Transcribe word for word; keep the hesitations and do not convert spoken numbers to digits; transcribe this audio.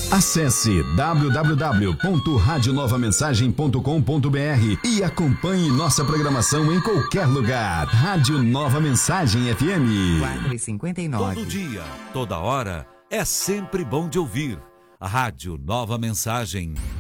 Acesse w w w ponto rádio nova mensagem ponto com ponto b r e acompanhe nossa programação em qualquer lugar. Rádio Nova Mensagem F M. quatro e cinquenta e nove. Todo dia, toda hora, é sempre bom de ouvir. A Rádio Nova Mensagem.